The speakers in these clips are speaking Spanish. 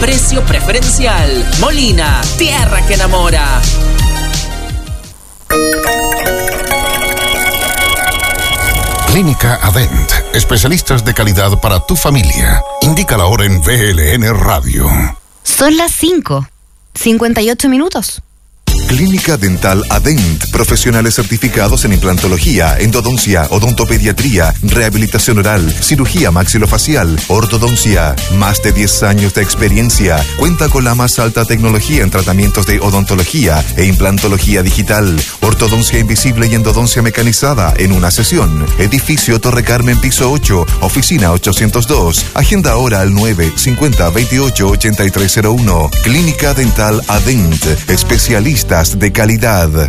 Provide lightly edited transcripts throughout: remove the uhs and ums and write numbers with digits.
precio preferencial. Molina, tierra que enamora. Clínica Adent, especialistas de calidad para tu familia. Indica la hora en VLN Radio. Son las 5:58. Clínica Dental Adent, profesionales certificados en implantología, endodoncia, odontopediatría, rehabilitación oral, cirugía maxilofacial, ortodoncia. Más de 10 años de experiencia. Cuenta con la más alta tecnología en tratamientos de odontología e implantología digital, ortodoncia invisible y endodoncia mecanizada en una sesión. Edificio Torre Carmen, piso 8, oficina 802. Agenda ahora al 950-28-8301. Clínica Dental Adent, especialistas de calidad.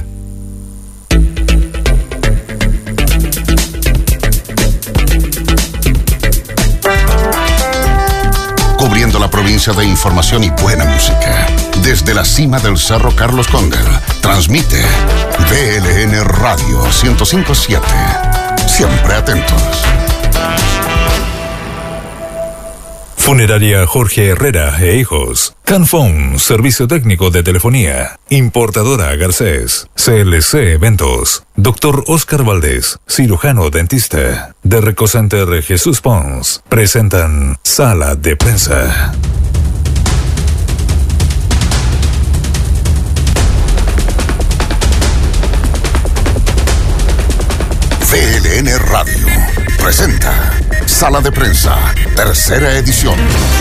Cubriendo la provincia de información y buena música. Desde la cima del Cerro Carlos Conger, transmite VLN Radio 105.7. Siempre atentos. Funeraria Jorge Herrera e Hijos. Canfón, servicio técnico de telefonía. Importadora Garcés. CLC Eventos. Dr. Oscar Valdés, cirujano dentista. De Recocenter Jesús Pons. Presentan Sala de Prensa. VLN Radio presenta Sala de Prensa, tercera edición.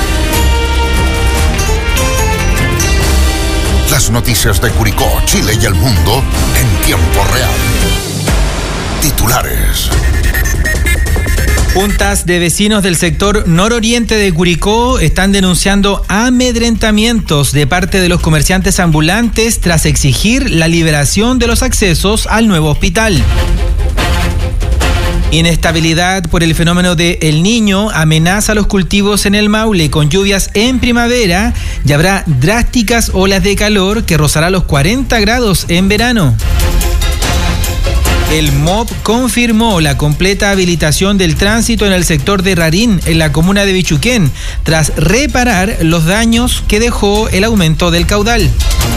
Las noticias de Curicó, Chile y el mundo en tiempo real. Titulares. Juntas de vecinos del sector nororiente de Curicó están denunciando amedrentamientos de parte de los comerciantes ambulantes tras exigir la liberación de los accesos al nuevo hospital. Inestabilidad por el fenómeno de El Niño amenaza los cultivos en el Maule con lluvias en primavera y habrá drásticas olas de calor que rozará los 40 grados en verano. El MOP confirmó la completa habilitación del tránsito en el sector de Rarín, en la comuna de Bichuquén, tras reparar los daños que dejó el aumento del caudal.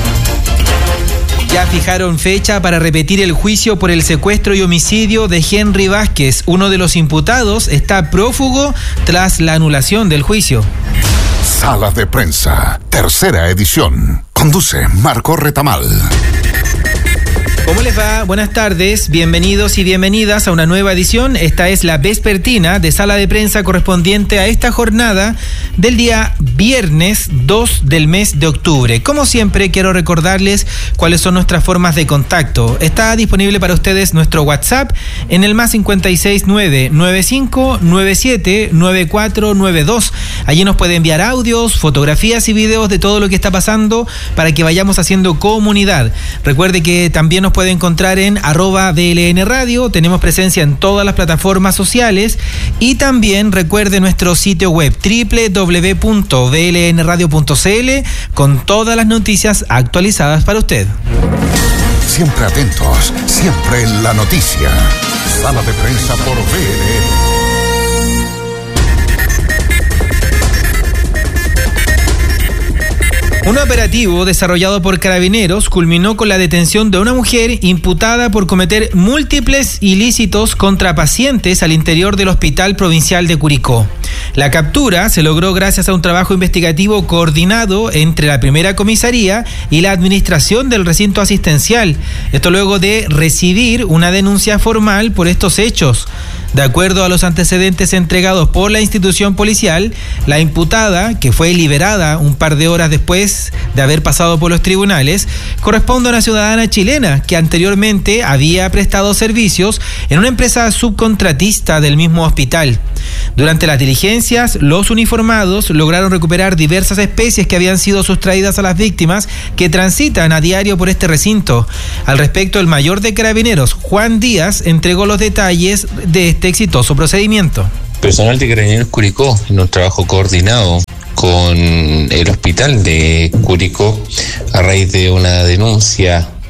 Ya fijaron fecha para repetir el juicio por el secuestro y homicidio de Henry Vázquez. Uno de los imputados está prófugo tras la anulación del juicio. Sala de Prensa, tercera edición. Conduce Marco Retamal. ¿Cómo les va? Buenas tardes, bienvenidos y bienvenidas a una nueva edición. Esta es la vespertina de Sala de Prensa correspondiente a esta jornada del día viernes 2 del mes de octubre. Como siempre, quiero recordarles cuáles son nuestras formas de contacto. Está disponible para ustedes nuestro WhatsApp en el +569 9597 9492. Allí nos puede enviar audios, fotografías y videos de todo lo que está pasando para que vayamos haciendo comunidad. Recuerde que también nos puede encontrar en @VLN Radio. Tenemos presencia en todas las plataformas sociales y también recuerde nuestro sitio web www.vlnradio.cl con todas las noticias actualizadas para usted. Siempre atentos, siempre en la noticia. Sala de Prensa por VLN. Un operativo desarrollado por Carabineros culminó con la detención de una mujer imputada por cometer múltiples ilícitos contra pacientes al interior del Hospital Provincial de Curicó. La captura se logró gracias a un trabajo investigativo coordinado entre la primera comisaría y la administración del recinto asistencial. Esto luego de recibir una denuncia formal por estos hechos. De acuerdo a los antecedentes entregados por la institución policial, la imputada, que fue liberada un par de horas después de haber pasado por los tribunales, corresponde a una ciudadana chilena que anteriormente había prestado servicios en una empresa subcontratista del mismo hospital. Durante las diligencias, los uniformados lograron recuperar diversas especies que habían sido sustraídas a las víctimas que transitan a diario por este recinto. Al respecto, el mayor de Carabineros, Juan Díaz, entregó los detalles de este exitoso procedimiento. Personal de Carabineros Curicó, en un trabajo coordinado con el hospital de Curicó, a raíz de una denuncia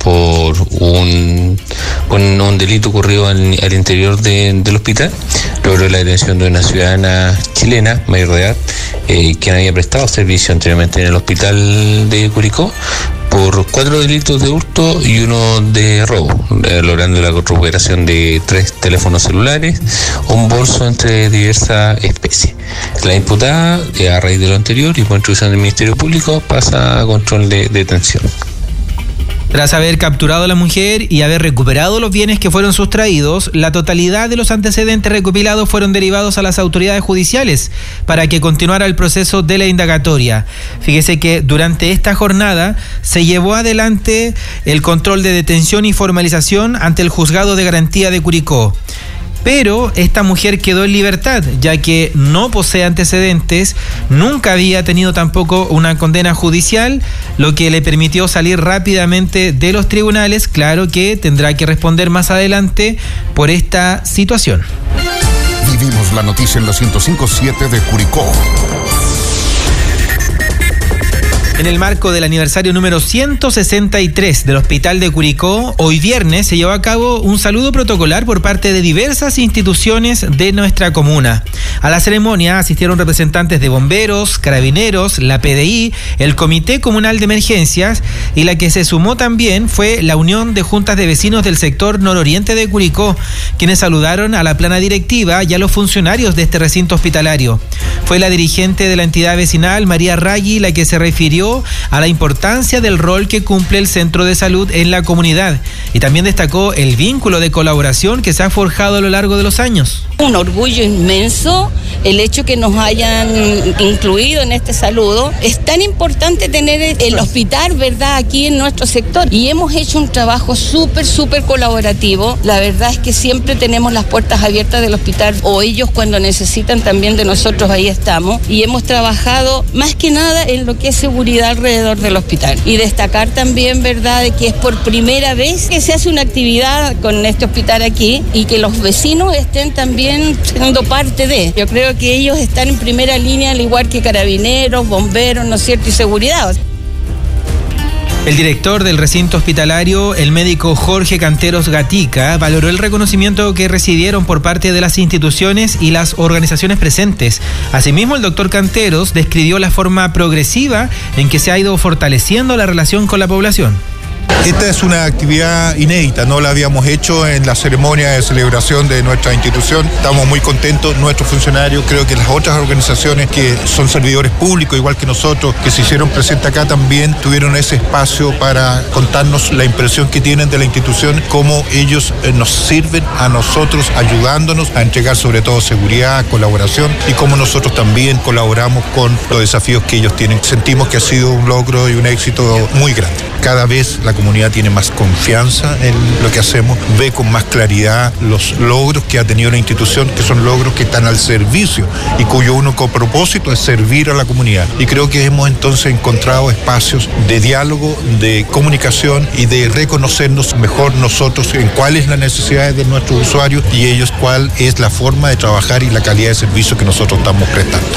por un delito ocurrido al interior del hospital. Logró la detención de una ciudadana chilena, mayor de edad, quien había prestado servicio anteriormente en el hospital de Curicó por 4 delitos de hurto y 1 de robo, logrando la recuperación de 3 teléfonos celulares, un bolso entre diversas especies. La imputada, a raíz de lo anterior y por instrucción del Ministerio Público, pasa a control de detención. Tras haber capturado a la mujer y haber recuperado los bienes que fueron sustraídos, la totalidad de los antecedentes recopilados fueron derivados a las autoridades judiciales para que continuara el proceso de la indagatoria. Fíjese que durante esta jornada se llevó adelante el control de detención y formalización ante el Juzgado de Garantía de Curicó. Pero esta mujer quedó en libertad, ya que no posee antecedentes, nunca había tenido tampoco una condena judicial, lo que le permitió salir rápidamente de los tribunales. Claro que tendrá que responder más adelante por esta situación. Vivimos la noticia en la 105.7 de Curicó. En el marco del aniversario número 163 del Hospital de Curicó, hoy viernes se llevó a cabo un saludo protocolar por parte de diversas instituciones de nuestra comuna. A la ceremonia asistieron representantes de bomberos, carabineros, la PDI, el Comité Comunal de Emergencias, y la que se sumó también fue la Unión de Juntas de Vecinos del sector nororiente de Curicó, quienes saludaron a la plana directiva y a los funcionarios de este recinto hospitalario. Fue la dirigente de la entidad vecinal, María Raggi, la que se refirió a la importancia del rol que cumple el centro de salud en la comunidad y también destacó el vínculo de colaboración que se ha forjado a lo largo de los años. Un orgullo inmenso el hecho que nos hayan incluido en este saludo. Es tan importante tener el hospital, ¿verdad?, aquí en nuestro sector, y hemos hecho un trabajo súper colaborativo. La verdad es que siempre tenemos las puertas abiertas del hospital, o ellos cuando necesitan también de nosotros, ahí estamos, y hemos trabajado más que nada en lo que es seguridad alrededor del hospital. Y destacar también, ¿verdad?, de que es por primera vez que se hace una actividad con este hospital aquí y que los vecinos estén también siendo parte de. Yo creo que ellos están en primera línea, al igual que carabineros, bomberos, ¿no es cierto?, y seguridad. El director del recinto hospitalario, el médico Jorge Canteros Gatica, valoró el reconocimiento que recibieron por parte de las instituciones y las organizaciones presentes. Asimismo, el doctor Canteros describió la forma progresiva en que se ha ido fortaleciendo la relación con la población. Esta es una actividad inédita, no la habíamos hecho en la ceremonia de celebración de nuestra institución. Estamos muy contentos, nuestros funcionarios, creo que las otras organizaciones que son servidores públicos, igual que nosotros, que se hicieron presentes acá también, tuvieron ese espacio para contarnos la impresión que tienen de la institución, cómo ellos nos sirven a nosotros, ayudándonos a entregar sobre todo seguridad, colaboración, y cómo nosotros también colaboramos con los desafíos que ellos tienen. Sentimos que ha sido un logro y un éxito muy grande. Cada vez la comunidad tiene más confianza en lo que hacemos, ve con más claridad los logros que ha tenido la institución, que son logros que están al servicio y cuyo único propósito es servir a la comunidad. Y creo que hemos entonces encontrado espacios de diálogo, de comunicación y de reconocernos mejor nosotros en cuáles son las necesidades de nuestros usuarios y ellos cuál es la forma de trabajar y la calidad de servicio que nosotros estamos prestando.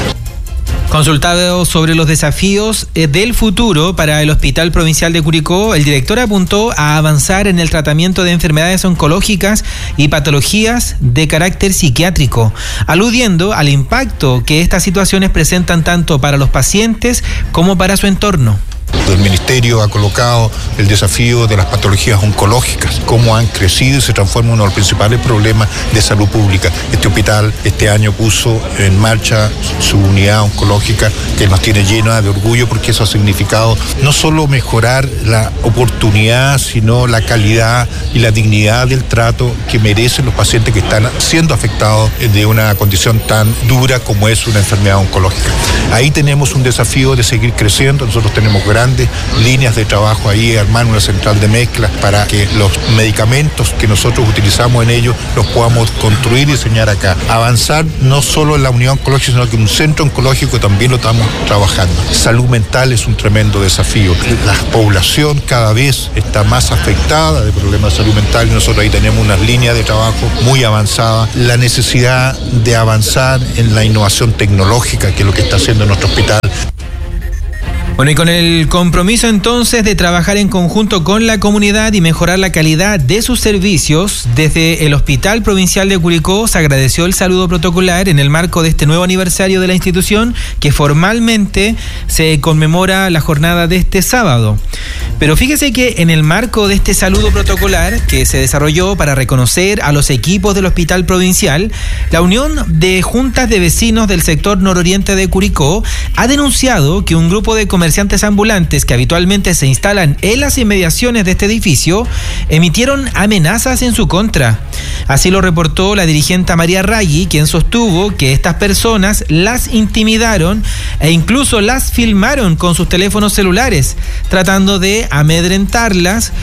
Consultado sobre los desafíos del futuro para el Hospital Provincial de Curicó, el director apuntó a avanzar en el tratamiento de enfermedades oncológicas y patologías de carácter psiquiátrico, aludiendo al impacto que estas situaciones presentan tanto para los pacientes como para su entorno. El Ministerio ha colocado el desafío de las patologías oncológicas, cómo han crecido y se transforman en uno de los principales problemas de salud pública. Este hospital este año puso en marcha su unidad oncológica, que nos tiene llena de orgullo porque eso ha significado no solo mejorar la oportunidad, sino la calidad y la dignidad del trato que merecen los pacientes que están siendo afectados de una condición tan dura como es una enfermedad oncológica. Ahí tenemos un desafío de seguir creciendo. Nosotros tenemos grandes líneas de trabajo ahí, armar una central de mezcla para que los medicamentos que nosotros utilizamos en ellos los podamos construir y diseñar acá. Avanzar no solo en la unidad oncológica, sino que un centro oncológico también lo estamos trabajando. Salud mental es un tremendo desafío. La población cada vez está más afectada de problemas de salud mental y nosotros ahí tenemos unas líneas de trabajo muy avanzadas. La necesidad de avanzar en la innovación tecnológica, que es lo que está haciendo nuestro hospital. Bueno, y con el compromiso entonces de trabajar en conjunto con la comunidad y mejorar la calidad de sus servicios, desde el Hospital Provincial de Curicó se agradeció el saludo protocolar en el marco de este nuevo aniversario de la institución, que formalmente se conmemora la jornada de este sábado. Pero fíjese que en el marco de este saludo protocolar que se desarrolló para reconocer a los equipos del Hospital Provincial, la Unión de Juntas de Vecinos del sector nororiente de Curicó ha denunciado que un grupo de comerciantes ambulantes que habitualmente se instalan en las inmediaciones de este edificio emitieron amenazas en su contra. Así lo reportó la dirigente María Raggi, quien sostuvo que estas personas las intimidaron e incluso las filmaron con sus teléfonos celulares, tratando de amedrentarlas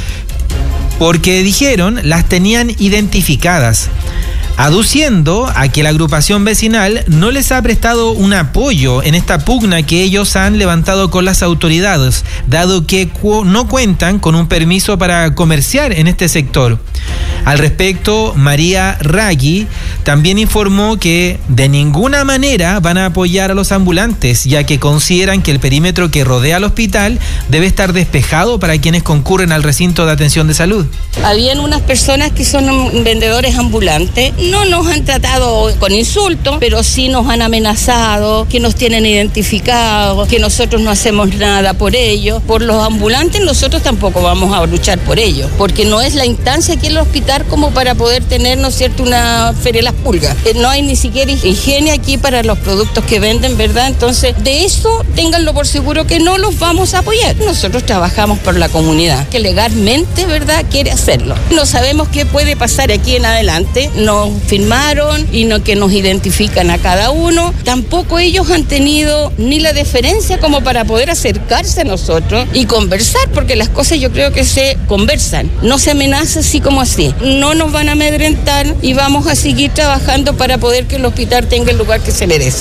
porque dijeron las tenían identificadas, aduciendo a que la agrupación vecinal no les ha prestado un apoyo en esta pugna que ellos han levantado con las autoridades, dado que no cuentan con un permiso para comerciar en este sector. Al respecto, María Raggi también informó que de ninguna manera van a apoyar a los ambulantes, ya que consideran que el perímetro que rodea al hospital debe estar despejado para quienes concurren al recinto de atención de salud. Habían unas personas que son vendedores ambulantes. No nos han tratado con insultos, pero sí nos han amenazado, que nos tienen identificados, que nosotros no hacemos nada por ellos. Por los ambulantes nosotros tampoco vamos a luchar por ellos, porque no es la instancia aquí en el hospital como para poder tener, ¿no es cierto?, una feria de las pulgas. No hay ni siquiera higiene aquí para los productos que venden, ¿verdad? Entonces, de eso ténganlo por seguro que no los vamos a apoyar. Nosotros trabajamos por la comunidad, que legalmente, ¿verdad?, quiere hacerlo. No sabemos qué puede pasar aquí en adelante. Nos firmaron y no que nos identifican a cada uno. Tampoco ellos han tenido ni la deferencia como para poder acercarse a nosotros y conversar, porque las cosas yo creo que se conversan. No se amenaza así como así. No nos van a amedrentar y vamos a seguir trabajando para poder que el hospital tenga el lugar que se merece.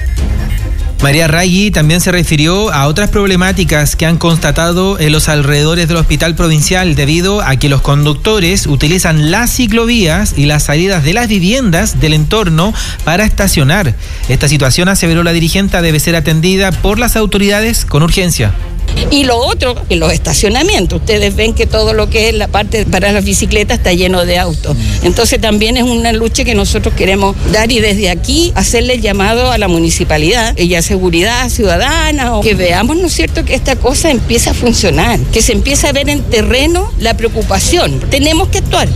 María Raggi también se refirió a otras problemáticas que han constatado en los alrededores del Hospital Provincial debido a que los conductores utilizan las ciclovías y las salidas de las viviendas del entorno para estacionar. Esta situación, aseveró la dirigente, debe ser atendida por las autoridades con urgencia. Y lo otro, en los estacionamientos, ustedes ven que todo lo que es la parte para las bicicletas está lleno de autos. Entonces también es una lucha que nosotros queremos dar y desde aquí hacerle el llamado a la municipalidad, ella seguridad ciudadana, o que veamos, ¿no es cierto?, que esta cosa empieza a funcionar, que se empieza a ver en terreno la preocupación. Tenemos que actuar.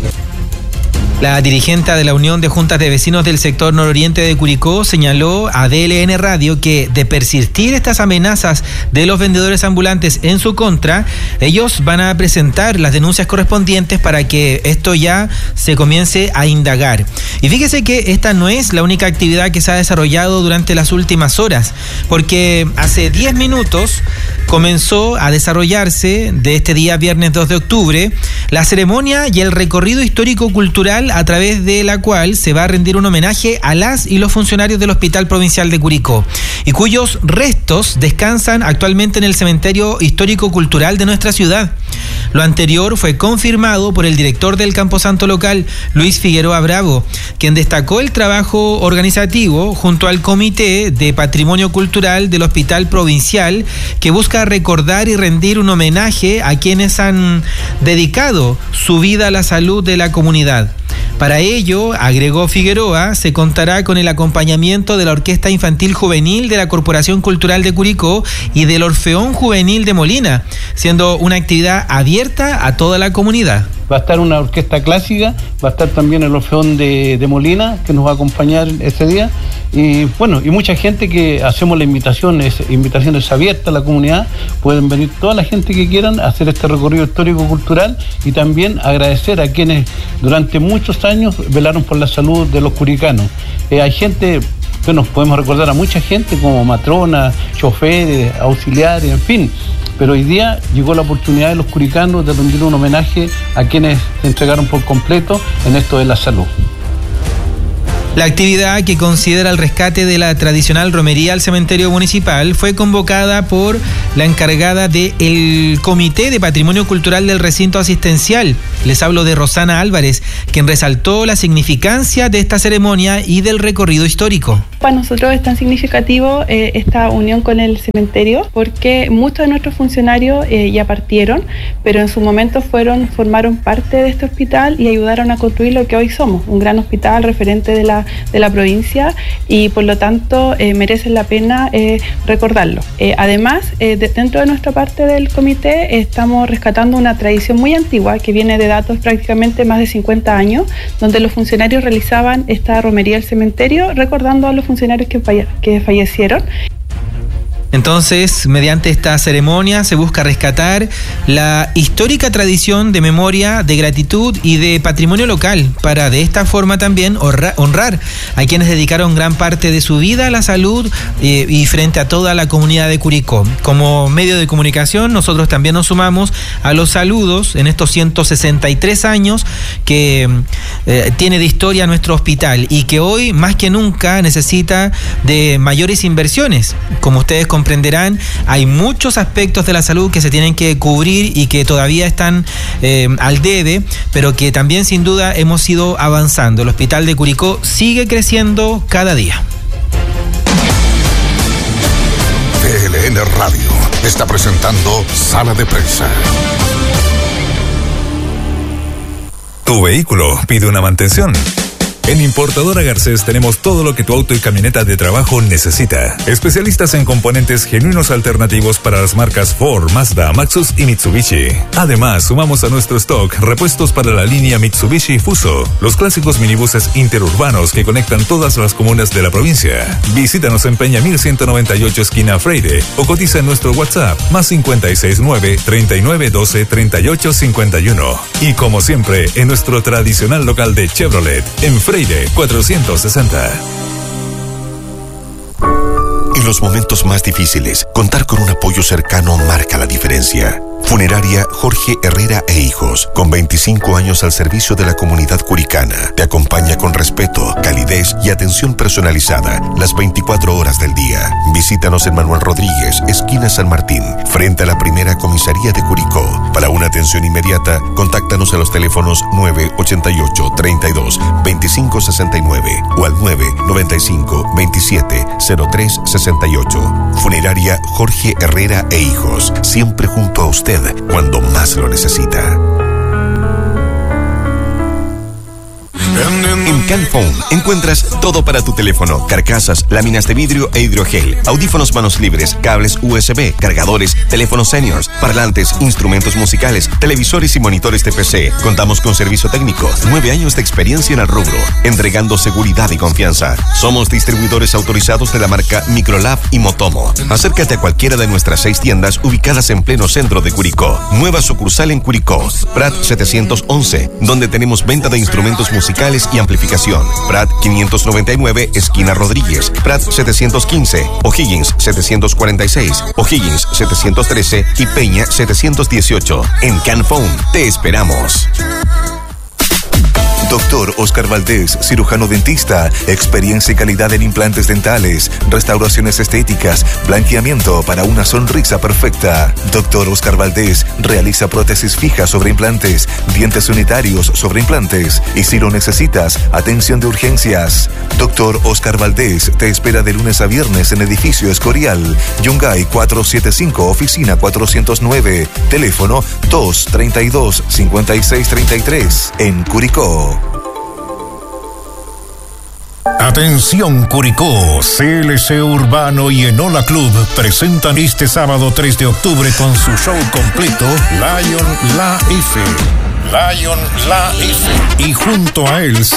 La dirigente de la Unión de Juntas de Vecinos del sector nororiente de Curicó señaló a DLN Radio que, de persistir estas amenazas de los vendedores ambulantes en su contra, ellos van a presentar las denuncias correspondientes para que esto ya se comience a indagar. Y fíjese que esta no es la única actividad que se ha desarrollado durante las últimas horas, porque hace 10 minutos comenzó a desarrollarse, de este día viernes 2 de octubre, la ceremonia y el recorrido histórico-cultural a través de la cual se va a rendir un homenaje a las y los funcionarios del Hospital Provincial de Curicó, y cuyos restos descansan actualmente en el cementerio histórico-cultural de nuestra ciudad. Lo anterior fue confirmado por el director del Camposanto local, Luis Figueroa Bravo, quien destacó el trabajo organizativo junto al Comité de Patrimonio Cultural del Hospital Provincial, que busca recordar y rendir un homenaje a quienes han dedicado su vida a la salud de la comunidad. Para ello, agregó Figueroa, se contará con el acompañamiento de la Orquesta Infantil Juvenil de la Corporación Cultural de Curicó y del Orfeón Juvenil de Molina, siendo una actividad abierta a toda la comunidad. Va a estar una orquesta clásica, va a estar también el Orfeón de Molina, que nos va a acompañar ese día, y bueno, y mucha gente que hacemos la invitación es abierta a la comunidad, pueden venir toda la gente que quieran a hacer este recorrido histórico-cultural, y también agradecer a quienes durante muchos años velaron por la salud de los curicanos. Hay gente, nos podemos recordar a mucha gente como matronas, choferes, auxiliares, en fin. Pero hoy día llegó la oportunidad de los curicanos de rendir un homenaje a quienes se entregaron por completo en esto de la salud. La actividad, que considera el rescate de la tradicional romería al cementerio municipal, fue convocada por la encargada del Comité de Patrimonio Cultural del Recinto Asistencial. Les hablo de Rosana Álvarez, quien resaltó la significancia de esta ceremonia y del recorrido histórico. Para nosotros es tan significativo esta unión con el cementerio, porque muchos de nuestros funcionarios ya partieron, pero en su momento formaron parte de este hospital y ayudaron a construir lo que hoy somos, un gran hospital referente de la provincia, y por lo tanto merecen la pena recordarlo. Además, dentro de nuestra parte del comité estamos rescatando una tradición muy antigua que viene de datos prácticamente más de 50 años, donde los funcionarios realizaban esta romería al cementerio recordando a los funcionarios que fallecieron. Entonces, mediante esta ceremonia se busca rescatar la histórica tradición de memoria, de gratitud y de patrimonio local, para de esta forma también honrar a quienes dedicaron gran parte de su vida a la salud y frente a toda la comunidad de Curicó. Como medio de comunicación, nosotros también nos sumamos a los saludos en estos 163 años que tiene de historia nuestro hospital y que hoy más que nunca necesita de mayores inversiones. Como ustedes comprenderán, hay muchos aspectos de la salud que se tienen que cubrir y que todavía están al debe, pero que también sin duda hemos ido avanzando. El Hospital de Curicó sigue creciendo cada día. VLN Radio está presentando Sala de Prensa. Tu vehículo pide una mantención. En Importadora Garcés tenemos todo lo que tu auto y camioneta de trabajo necesita. Especialistas en componentes genuinos alternativos para las marcas Ford, Mazda, Maxus y Mitsubishi. Además, sumamos a nuestro stock repuestos para la línea Mitsubishi Fuso, los clásicos minibuses interurbanos que conectan todas las comunas de la provincia. Visítanos en Peña 1198 esquina Freire o cotiza en nuestro WhatsApp +569 3912 3851. Y como siempre, en nuestro tradicional local de Chevrolet, en Freire 460. En los momentos más difíciles, contar con un apoyo cercano marca la diferencia. Funeraria Jorge Herrera e Hijos, con 25 años al servicio de la comunidad curicana, te acompaña con respeto, calidez y atención personalizada las 24 horas del día. Visítanos en Manuel Rodríguez, esquina San Martín, frente a la primera comisaría de Curicó. Para una atención inmediata, contáctanos a los teléfonos 988 32 25 69 o al 995 27 03 68. Funeraria Jorge Herrera e Hijos, siempre junto a usted cuando más lo necesita. En Canfone encuentras todo para tu teléfono: carcasas, láminas de vidrio e hidrogel, audífonos manos libres, cables USB, cargadores, teléfonos seniors, parlantes, instrumentos musicales, televisores y monitores de PC. Contamos con servicio técnico, 9 años de experiencia en el rubro, entregando seguridad y confianza. Somos distribuidores autorizados de la marca Microlab y Motomo. Acércate a cualquiera de nuestras 6 tiendas ubicadas en pleno centro de Curicó. Nueva sucursal en Curicó, Prat 711, donde tenemos venta de instrumentos musicales y amplificación. Prat 599, esquina Rodríguez. Prat 715, O'Higgins 746, O'Higgins 713 y Peña 718. En Canfone te esperamos. Doctor Oscar Valdés, cirujano dentista, experiencia y calidad en implantes dentales, restauraciones estéticas, blanqueamiento para una sonrisa perfecta. Doctor Oscar Valdés realiza prótesis fijas sobre implantes, dientes unitarios sobre implantes y, si lo necesitas, atención de urgencias. Doctor Oscar Valdés te espera de lunes a viernes en edificio Escorial, Yungay 475, oficina 409, teléfono 232-5633, en Curicó. Atención Curicó, CLC Urbano y Enola Club presentan este sábado 3 de octubre con su show completo Lion La F. Y junto a él